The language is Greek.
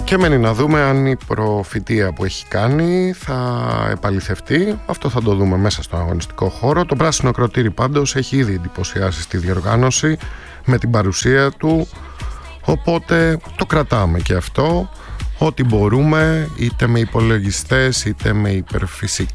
Και μένει να δούμε αν η προφητεία που έχει κάνει θα επαληθευτεί. Αυτό θα το δούμε μέσα στον αγωνιστικό χώρο. Το πράσινο ακροτήρι πάντως έχει ήδη εντυπωσιάσει στη διοργάνωση με την παρουσία του, οπότε το κρατάμε και αυτό. Ό,τι μπορούμε, είτε με υπολογιστές είτε με υπερφυσικά